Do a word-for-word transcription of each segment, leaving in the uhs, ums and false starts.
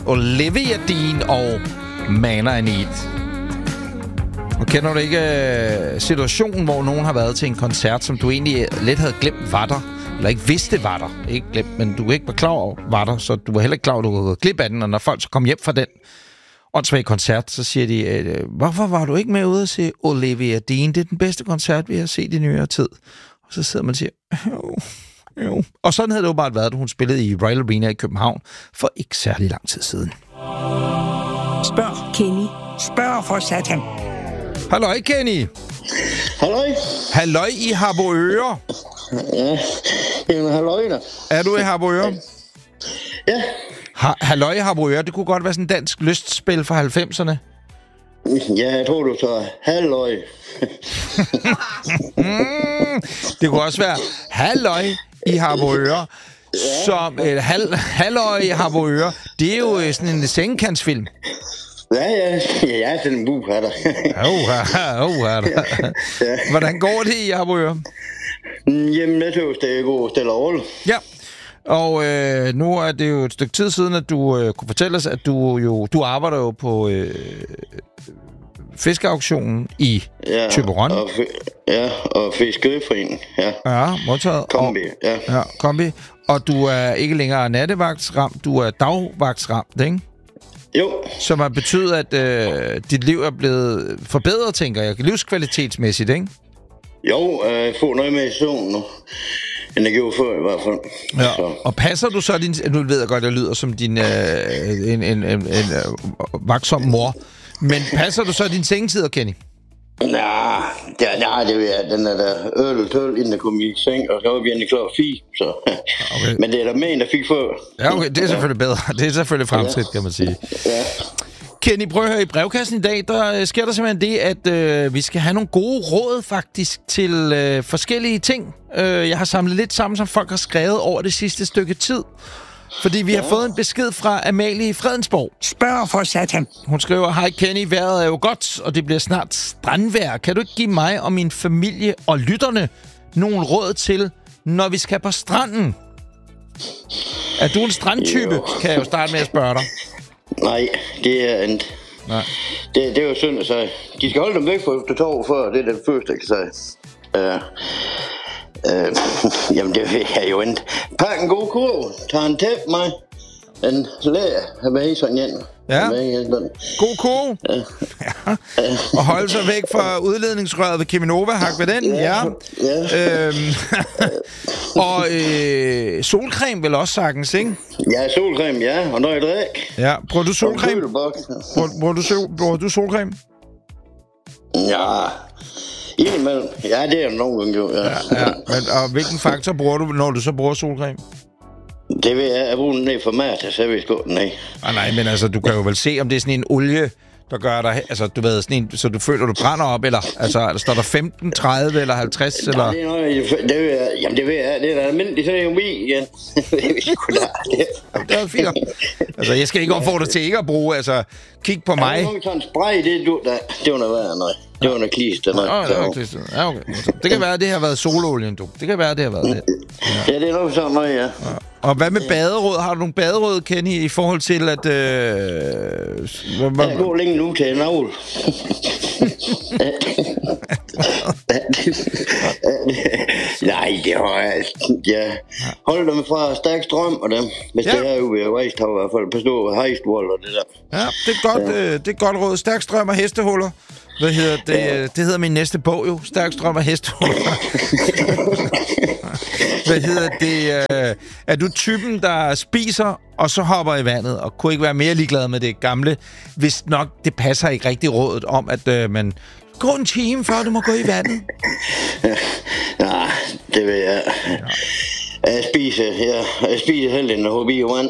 Olivia Dean og Man I Need. Og kender du ikke uh, situationen, hvor nogen har været til en koncert, som du egentlig lidt havde glemt var der? Eller ikke vidste var der? Ikke glemt, men du ikke var klar over var der, så du var heller ikke klar over, at du havde glip af den. Og når folk så kom hjem fra den åndssvage koncert, så siger de, hvorfor var du ikke med ude at se Olivia Dean? Det er den bedste koncert, vi har set i nyere tid. Og så sidder man og siger, jo, jo. Og sådan havde det jo bare været, da hun spillede i Royal Arena i København for ikke særlig lang tid siden. Spørg Kenny. Spørg for satan. Halløj, Kenny. Halløj. Halløj i Harboøre. Ja, jamen halløj da. Er du i Harboøre? Ja. Ha- halløj i Harboøre, det kunne godt være sådan en dansk lystspil fra halvfemserne. Ja, jeg tror du så halløj. mm, det kunne også være halløj i Harboøre. Ja. Som et hal- halløj i Harboøre. Det er jo sådan en sengekantsfilm. Ja, ja. Ja, jeg er sådan en buhatter. Åh, åh, Hvordan går det i Harboøre? Jamen, jeg synes, det går stille og roligt. Ja. Og øh, nu er det jo et stykke tid siden, at du øh, kunne fortælle os, at du jo du arbejder jo på øh, fiskeauktionen i ja, Thyborøn. Og f- ja, og Fiskeriforeningen. Ja, ja modtaget. Kombi, ja. Ja, kombi. Og du er ikke længere nattevagtsramt, du er dagvagtsramt, ikke? Jo. Som har betydet, at øh, dit liv er blevet forbedret, tænker jeg, livskvalitetsmæssigt, ikke? Jo, jeg øh, får noget med i søvn nu, end jeg gjorde før i hvert fald. Ja. Så. Og passer du så din... Nu ved jeg godt, at jeg lyder som din øh, en, en, en, en øh, vagtsom mor. Men passer du så dine sengetider, Kenny? Nej, det, nej, det ved jeg. Den er der øl tøl, inden jeg kom i seng, og så var vi endelig klar fire, så... Okay. Men det er der med en, der fik før. Ja, okay, det er selvfølgelig bedre. Det er selvfølgelig fremskridt, kan man sige. Ja. Kenny, prøv at høre, i brevkassen i dag, der sker der simpelthen det, at øh, vi skal have nogle gode råd faktisk til øh, forskellige ting. Øh, jeg har samlet lidt sammen, som folk har skrevet over det sidste stykke tid. Fordi vi ja. har fået en besked fra Amalie i Fredensborg. Spørg for satan. Hun skriver, hej Kenny, vejret er jo godt, og det bliver snart strandvejr. Kan du ikke give mig og min familie og lytterne nogle råd til, når vi skal på stranden? Er du en strandtype, jo. Kan jeg jo starte med at spørge dig. Nej, det er en... Nej. Det, det er jo synd at sige. De skal holde dem væk fra efter to år før, det er det første, jeg kan sige. Uh, uh, jamen, det er jo en... Pak en god kurv, tag en tæp mig, en lærer med sådan en. Ja, god kurv. Ja. Ja. Og holde sig væk fra udledningsrøret ved Cheminova, hak ved den, ja. ja. Øhm, og øh, solcreme vel også sagtens, ikke? Ja, solcreme, ja, og noget drik. Ja, bruger du solcreme? Bruger, bruger, du, sol, bruger du solcreme? Ja, indimellem. Ja, det er nogle gange jo, ja. ja, ja. Men, og hvilken faktor bruger du, når du så bruger solcreme? Det vil jeg, jeg bruger den ned for mat, så vil jeg gå den af. Ah, nej, men altså, du kan jo vel se, om det er sådan en olie, der gør dig... Altså, du ved, sådan en, så du føler, du brænder op, eller... Altså, står der femten, tredive eller halvtreds, ja, eller... Det er noget, det vil jeg... Jamen, det ved jeg. Det er da almindeligt, så er det jo mi igen. det er sgu da... Det, det er fint. Altså, jeg skal ikke opfordre til ikke at bruge... Altså, kig på mig. Ja, sådan en spray, det, du, der, det var noget værd, noget. Det var noget klister, noget. Ja, det, var ja, okay. Det kan være, at det har været sololien, du. Det kan være, at det har været det. Ja, ja det er noget sådan noget, ja. ja. Og hvad med baderåd? Har du nogle baderåd, Kenny, i forhold til, at... Øh... Jeg går længe nu til en avl. Nej, det har jeg... Ja. Hold dem fra stærk strøm og dem. Hvis ja. det er jo ved Vejstag i hvert fald. Pas på hejstvold og det der. Ja, det er godt, ja. øh, det er godt råd. Stærk strøm og hestehuller. Hvad hedder det? Ja. Det hedder min næste bog jo. Stærk strøm og hestehuller. Hvad hedder det? Øh, er du typen, der spiser og så hopper i vandet, og kunne ikke være mere ligeglad med det gamle, hvis nok det passer ikke rigtig rådet om, at øh, man går en time, før du må gå i vandet? Nej, det vil jeg. Ja. Jeg spiser, jeg, jeg spiser heldig, når hoppe i vand.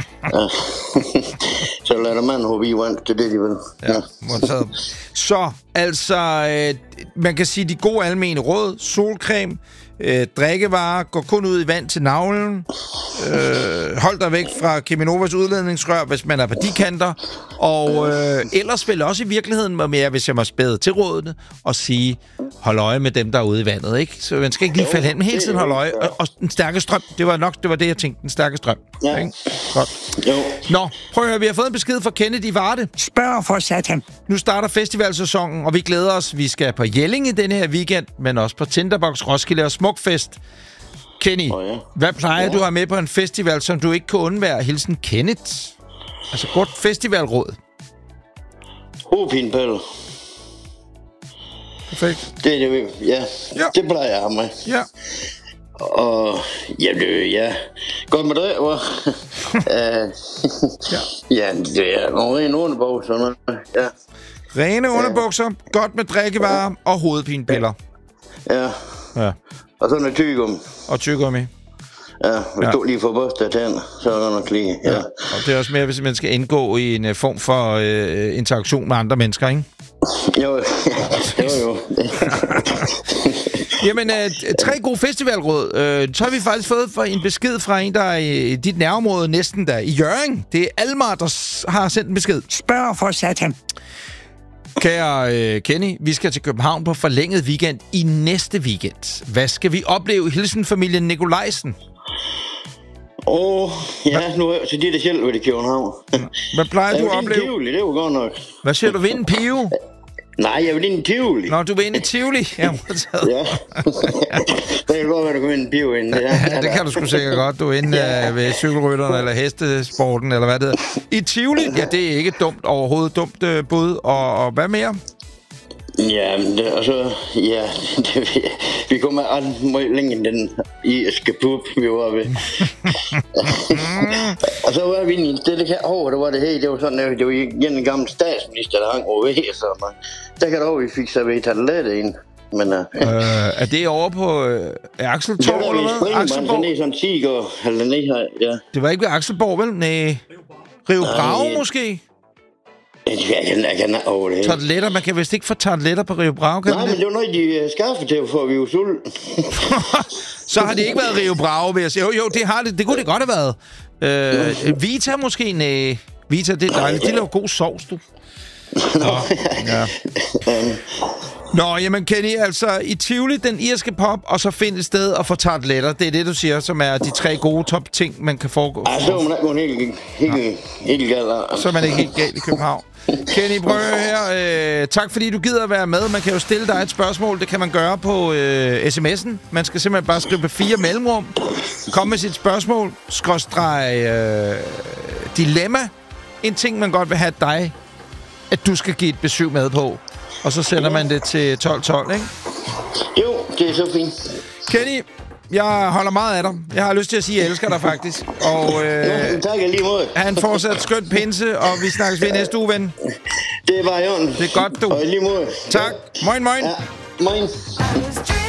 Så lader man hoppe i vand, det er det, de vil. Ja, modtaget. Så, Altså, øh, man kan sige, de gode almene råd, solcreme, øh, drikkevarer, går kun ud i vand til navlen, øh, hold dig væk fra Cheminovas udledningsrør, hvis man er på de kanter, og øh, ellers vel også i virkeligheden må mere, hvis jeg må spæde til rådene, og sige, hold øje med dem, der er ude i vandet, ikke? Så man skal ikke lige falde hen, men hele tiden holde øje, og, og den stærke strøm, det var nok, det var det, jeg tænkte, den stærke strøm. Ja. Ikke? Godt. Jo. Nå, prøv at høre, vi har fået en besked fra Kennedy i Varde. Spørg for satan. Nu starter festivalsæsonen, og vi glæder os. Vi skal på Jellinge denne her weekend, men også på Tinderbox, Roskilde og Smukfest. Kenny, oh, ja. hvad plejer ja. du at have med på en festival, som du ikke kan undvære? Hilsen Kenneth. Altså godt festivalråd. Hovedpinepille. Perfekt. Det er det, ja. ja. Det plejer jeg at have med. Ja. Og ja, det ja. Godt med det, hvor uh, ja. ja, det er nogle rene underbukser, sådan noget. Ja. Rene underbukser, godt med drikkevarer ja. og hovedpinepiller. Ja. Ja. Og så noget tyggegummi. Og tyggegummi. Ja, hvis ja. du lige får børstet tænder, så er der nok lige. Ja. Ja. Og det er også mere, hvis man skal indgå i en uh, form for uh, interaktion med andre mennesker, ikke? Jo, jo, jo. Jamen, øh, tre gode festivalråd. Øh, så har vi faktisk fået for en besked fra en, der er i dit nærområde næsten der i Hjørring. Det er Almar, der s- har sendt en besked. Spørg for satan. Kære øh, Kenny, vi skal til København på forlænget weekend i næste weekend. Hvad skal vi opleve? Hilsen familien Nikolajsen. Åh, oh, ja, nu er så de der selv ved det København. Hvad plejer du at opleve? Tivoli, det var godt nok. Hvad siger du, ved en pive? Nej, jeg vil ind i Tivoli. Nå, du vil ind i Tivoli? Ja, ja. Det kan godt være, du kan ind i en pive ind. Ja, ja, det kan du sgu sikkert godt. Du er inde ja. øh, ved cykelrytterne eller hestesporten, eller hvad det hedder. I Tivoli? Ja, det er ikke dumt overhovedet. Dumt øh, bud. Og, og hvad mere? Ja, men det, altså, ja, det, vi kommer alt meget længe i den irske pub, vi var ved. Og så var vi inde i en stille over, der var det hele, det var sådan, det var igen en gammel statsminister, der hang over ved, så man, der kan dog, vi fik serveret tartelette ind. Men, uh, øh, er det over på øh, Akseltorv, eller hvad? Det var Akselborg. Det er sådan en tiger, eller ned her, ja. Det var ikke ved Akselborg, vel? Nej. Rio Bravo, måske? Jeg kan, jeg kan over det hele. Tarteletter, man kan vist ikke få tarteletter på Rio Bravo, kan Nej, men det var noget, de skaffede til, for vi var sulten. Så har det ikke været Rio Bravo, vil jeg sige. Jo, jo, det har det. Det kunne det godt have været. Øh, Vita måske? Nej. Vita, det er dejligt. De laver god sovs, du. Nå, ja. Nå, jamen Kenny, altså i Tivoli, den irske pop, og så find et sted og få tarteletter. Det er det, du siger, som er de tre gode top ting, man kan foregå. Ej, så er man ikke helt, helt, helt galt. Så er man ikke helt galt i København. Kenny, prøv her. Øh, tak fordi du gider at være med. Man kan jo stille dig et spørgsmål. Det kan man gøre på øh, sms'en. Man skal simpelthen bare skrive på fire mellemrum. Kom med sit spørgsmål. Skråstreg øh, dilemma. En ting, man godt vil have dig, at du skal give et besøg med på. Og så sender man det til tolv tolv, ikke? Jo, det er så fint. Kenny, jeg holder meget af dig. Jeg har lyst til at sige, at jeg elsker dig faktisk. Og øh, ja, tak lige måde. Ha' en fortsat skønt pinse, og vi snakkes ved næste uge, ven. Det er bare i orden. Det er godt, du. Og lige måde. Tak. Moin, moin. Ja, moin.